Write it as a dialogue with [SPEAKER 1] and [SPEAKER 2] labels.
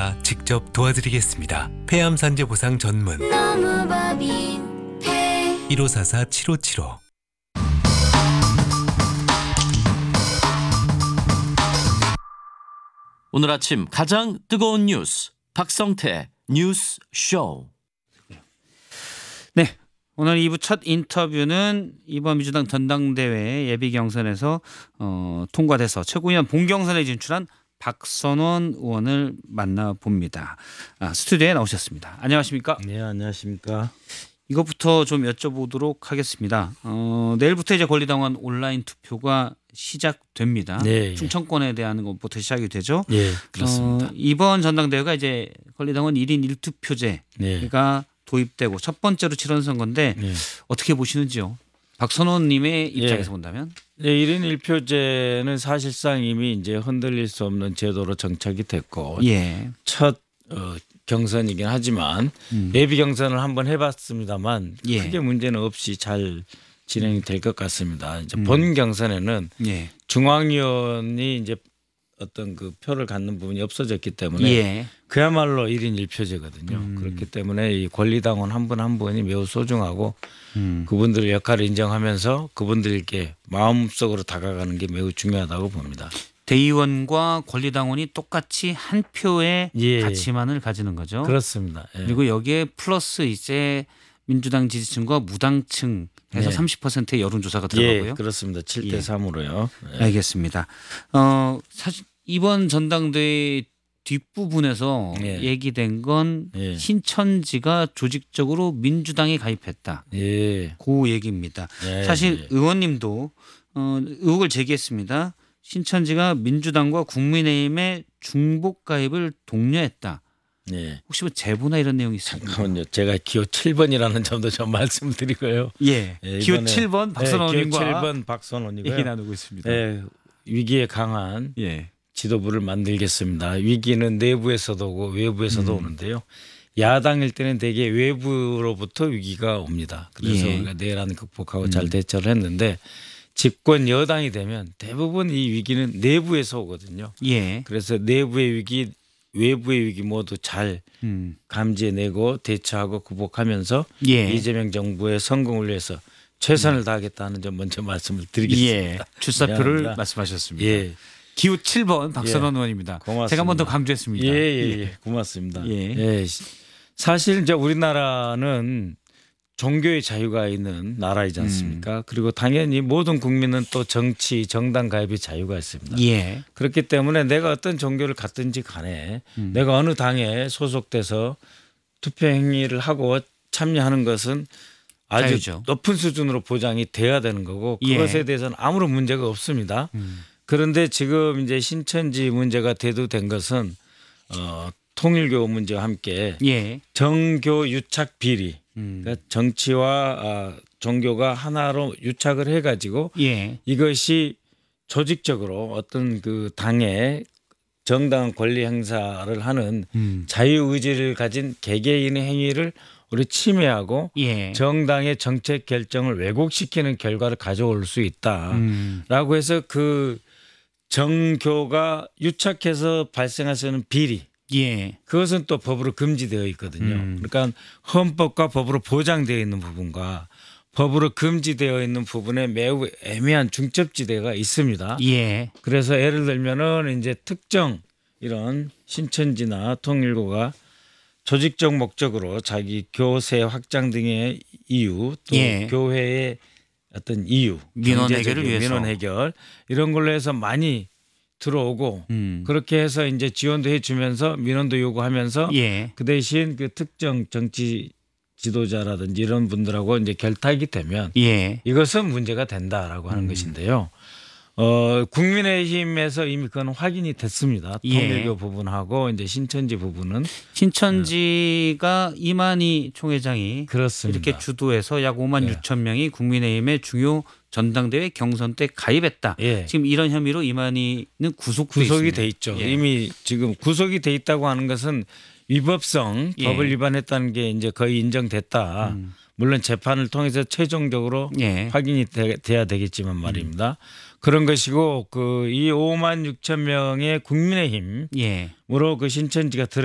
[SPEAKER 1] 저희가 직접 도와드리겠습니다. 폐암산재 보상 전문
[SPEAKER 2] 너무 법인 폐
[SPEAKER 1] 1544-7575.
[SPEAKER 3] 오늘 아침 가장 뜨거운 뉴스 박성태 뉴스 쇼.
[SPEAKER 4] 네, 오늘 2부 첫 인터뷰는 이번 민주당 전당대회 예비 경선에서 통과돼서 최고위원 본경선에 진출한 박선원 의원을 만나봅니다. 스튜디오에 나오셨습니다. 안녕하십니까?
[SPEAKER 5] 네, 안녕하십니까?
[SPEAKER 4] 이것부터 좀 여쭤보도록 하겠습니다. 내일부터 이제 권리당원 온라인 투표가 시작됩니다.
[SPEAKER 5] 네.
[SPEAKER 4] 충청권에 대한 것부터 시작이 되죠.
[SPEAKER 5] 예, 그렇습니다.
[SPEAKER 4] 이번 전당대회가 이제 권리당원 1인 1투표제가
[SPEAKER 5] 네.
[SPEAKER 4] 도입되고 첫 번째로 치른 선거인데
[SPEAKER 5] 네.
[SPEAKER 4] 어떻게 보시는지요? 박선원님의 입장에서 본다면?
[SPEAKER 5] 네, 1인 1표제는 사실상 이미 이제 흔들릴 수 없는 제도로 정착이 됐고
[SPEAKER 4] 예.
[SPEAKER 5] 첫 경선이긴 하지만 예비 경선을 한번 해봤습니다만
[SPEAKER 4] 예.
[SPEAKER 5] 크게 문제는 없이 잘 진행이 될 것 같습니다. 이제 본 경선에는
[SPEAKER 4] 예.
[SPEAKER 5] 중앙위원이 이제 어떤 그 표를 갖는 부분이 없어졌기 때문에
[SPEAKER 4] 예.
[SPEAKER 5] 그야말로 1인 1표제거든요. 그렇기 때문에 이 권리당원 한 분 한 분이 매우 소중하고 그분들의 역할을 인정하면서 그분들께 마음속으로 다가가는 게 매우 중요하다고 봅니다.
[SPEAKER 4] 대의원과 권리당원이 똑같이 한 표의
[SPEAKER 5] 예.
[SPEAKER 4] 가치만을 가지는 거죠.
[SPEAKER 5] 그렇습니다. 예.
[SPEAKER 4] 그리고 여기에 플러스 이제 민주당 지지층과 무당층 해서
[SPEAKER 5] 네.
[SPEAKER 4] 30%의 여론조사가
[SPEAKER 5] 예,
[SPEAKER 4] 들어가고요.
[SPEAKER 5] 그렇습니다. 7대
[SPEAKER 4] 예.
[SPEAKER 5] 3으로요.
[SPEAKER 4] 알겠습니다. 사실 이번 전당대회 뒷부분에서
[SPEAKER 5] 예.
[SPEAKER 4] 얘기된 건
[SPEAKER 5] 예.
[SPEAKER 4] 신천지가 조직적으로 민주당에 가입했다.
[SPEAKER 5] 예.
[SPEAKER 4] 그 얘기입니다.
[SPEAKER 5] 예.
[SPEAKER 4] 사실
[SPEAKER 5] 예.
[SPEAKER 4] 의원님도 의혹을 제기했습니다. 신천지가 민주당과 국민의힘의 중복 가입을 독려했다.
[SPEAKER 5] 예.
[SPEAKER 4] 혹시 뭐 제보나 이런 내용이 있습니까?
[SPEAKER 5] 잠깐만요. 제가 기호 7번이라는 점도 좀 말씀을 드리고요.
[SPEAKER 4] 예.
[SPEAKER 5] 예,
[SPEAKER 4] 기호
[SPEAKER 5] 이번에
[SPEAKER 4] 7번 박선원님과
[SPEAKER 5] 기호 7번 박선원이고요.
[SPEAKER 4] 얘기 나누고 있습니다.
[SPEAKER 5] 예. 위기에 강한
[SPEAKER 4] 예.
[SPEAKER 5] 지도부를 만들겠습니다. 위기는 내부에서도 오고 외부에서도 오는데요. 야당일 때는 대개 외부로부터 위기가 옵니다. 그래서
[SPEAKER 4] 예.
[SPEAKER 5] 우리가 내란 극복하고 잘 대처를 했는데 집권 여당이 되면 대부분 이 위기는 내부에서 오거든요.
[SPEAKER 4] 예.
[SPEAKER 5] 그래서 내부의 위기, 외부의 위기 모두 잘 감지해내고 대처하고 극복하면서
[SPEAKER 4] 예.
[SPEAKER 5] 이재명 정부의 성공을 위해서 최선을 다하겠다는 점 먼저 말씀을 드리겠습니다.
[SPEAKER 4] 예. 출사표를
[SPEAKER 5] 미안합니다.
[SPEAKER 4] 말씀하셨습니다.
[SPEAKER 5] 예.
[SPEAKER 4] 기호 7번 박선원
[SPEAKER 5] 예.
[SPEAKER 4] 의원입니다.
[SPEAKER 5] 고맙습니다.
[SPEAKER 4] 제가 한 번 더 강조했습니다.
[SPEAKER 5] 예, 예, 예. 고맙습니다.
[SPEAKER 4] 예.
[SPEAKER 5] 예. 사실 이제 우리나라는 종교의 자유가 있는 나라이지 않습니까? 그리고 당연히 모든 국민은 또 정치, 정당 가입의 자유가 있습니다.
[SPEAKER 4] 예.
[SPEAKER 5] 그렇기 때문에 내가 어떤 종교를 갖든지 간에 내가 어느 당에 소속돼서 투표 행위를 하고 참여하는 것은 아주
[SPEAKER 4] 자유죠.
[SPEAKER 5] 높은 수준으로 보장이 돼야 되는 거고
[SPEAKER 4] 예.
[SPEAKER 5] 그것에 대해서는 아무런 문제가 없습니다. 그런데 지금 이제 신천지 문제가 대두된 것은 통일교 문제와 함께
[SPEAKER 4] 예.
[SPEAKER 5] 정교 유착 비리, 그러니까 정치와 종교가 하나로 유착을 해가지고
[SPEAKER 4] 예.
[SPEAKER 5] 이것이 조직적으로 어떤 그 당의 정당한 권리 행사를 하는 자유 의지를 가진 개개인의 행위를 우리 침해하고
[SPEAKER 4] 예.
[SPEAKER 5] 정당의 정책 결정을 왜곡시키는 결과를 가져올 수 있다라고 해서 그 정교가 유착해서 발생할 수 있는 비리
[SPEAKER 4] 예.
[SPEAKER 5] 그것은 또 법으로 금지되어 있거든요. 그러니까 헌법과 법으로 보장되어 있는 부분과 법으로 금지되어 있는 부분에 매우 애매한 중첩지대가 있습니다.
[SPEAKER 4] 예.
[SPEAKER 5] 그래서 예를 들면은 이제 특정 이런 신천지나 통일교가 조직적 목적으로 자기 교세 확장 등의 이유 또
[SPEAKER 4] 예.
[SPEAKER 5] 교회의 어떤 이유
[SPEAKER 4] 민원
[SPEAKER 5] 경제적인
[SPEAKER 4] 해결을 위해서.
[SPEAKER 5] 민원 해결 이런 걸로 해서 많이 들어오고 그렇게 해서 이제 지원도 해주면서 민원도 요구하면서
[SPEAKER 4] 예.
[SPEAKER 5] 그 대신 그 특정 정치 지도자라든지 이런 분들하고 이제 결탁이 되면
[SPEAKER 4] 예.
[SPEAKER 5] 이것은 문제가 된다라고 하는 것인데요. 국민의힘에서 이미 그건 확인이 됐습니다.
[SPEAKER 4] 예.
[SPEAKER 5] 통일교 부분하고 이제 신천지 부분은
[SPEAKER 4] 신천지가 이만희 총회장이
[SPEAKER 5] 그렇습니다.
[SPEAKER 4] 이렇게 주도해서 약 5만
[SPEAKER 5] 예.
[SPEAKER 4] 6천 명이 국민의힘의 중요 전당대회 경선 때 가입했다.
[SPEAKER 5] 예.
[SPEAKER 4] 지금 이런 혐의로 이만희는
[SPEAKER 5] 구속이 돼 있죠.
[SPEAKER 4] 예.
[SPEAKER 5] 이미 지금 구속이 돼 있다고 하는 것은 위법성
[SPEAKER 4] 예.
[SPEAKER 5] 법을 위반했다는 게 이제 거의 인정됐다. 물론 재판을 통해서 최종적으로
[SPEAKER 4] 예.
[SPEAKER 5] 확인이 돼야 되겠지만 말입니다. 그런 것이고 그 이 5만 6천 명의 국민의힘으로
[SPEAKER 4] 예.
[SPEAKER 5] 그 신천지가